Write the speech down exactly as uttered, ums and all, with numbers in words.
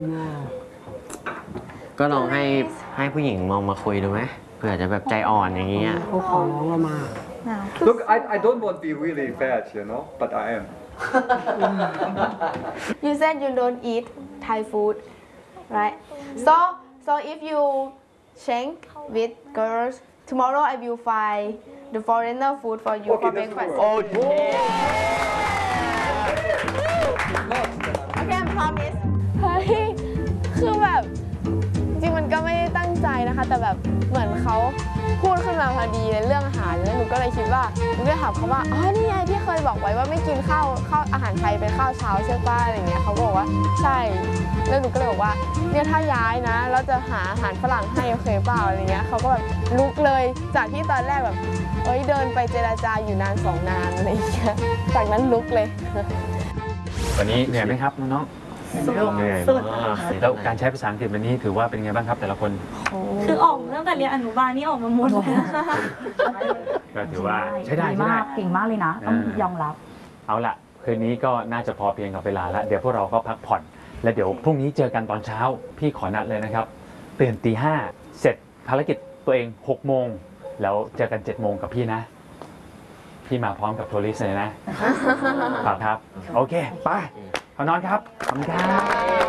ก็ลองให้ให้ผู้หญิงมองมาคุยดูไหมเผื่อจะแบบใจอ่อนอย่างเงี้ยเขาขอร้องเรามา Look, I I don't want to be really bad, you know, but I am. You said you don't eat Thai food, right? So so if you shank with girls, tomorrow I will find the foreigner food for you Okay, for that's breakfast. cool. Okay, I promise. เฮ้ยคือแบบจริงมันก็ไม่ได้ตั้งใจนะคะแต่แบบเหมือนเขาพูดขึ้นมาพอดีในเรื่องอาหารแล้วหนูก็เลยคิดว่าหนูก็ถามเขาว่าอ๋อนี่ไงที่เคยบอกไว้ว่าไม่กินข้าวข้าวอาหารไทยเป็นข้าวเช้าใช่ป่ะอะไรเงี้ยเขาก็บอกว่าใช่แล้วหนูก็เลยบอกว่าเนี่ยถ้าย้ายนะเราจะหาอาหารฝรั่งให้โอเคเปล่าอะไรเงี้ยเขาก็แบบลุกเลยจากที่ตอนแรกแบบเอ้ยเดินไปเจรจาอยู่นานสองนานอะไรเงี้ยจากนั้นลุกเลยวันนี้เหนื่อยไหมครับน้องๆเหนื่อยมากแล้วการใช้ภาษาอังกฤษวันนี้ถือว่าเป็นไงบ้างครับแต่ละคนคือออกตั้งแต่เรียนอนุบาลนี่ออกมาหมดเลยก็ถือว่าใช้ได้ใช่มากได้เก่งมากเลยนะต้องยอมรับเอาละคืนนี้ก็น่าจะพอเพียงกับเวลาแล้วเดี๋ยวพวกเราก็พักผ่อนและเดี๋ยวพรุ่งนี้เจอกันตอนเช้าพี่ขอนัดเลยนะครับตื่นตีห้าเสร็จภารกิจตัวเองหกโมงแล้วเจอกันเจ็ดโมงกับพี่นะพี่มาพร้อมกับโทรลิสเลยนะ ครับครับโอเคไปเอานอนครับขอบคุณครับ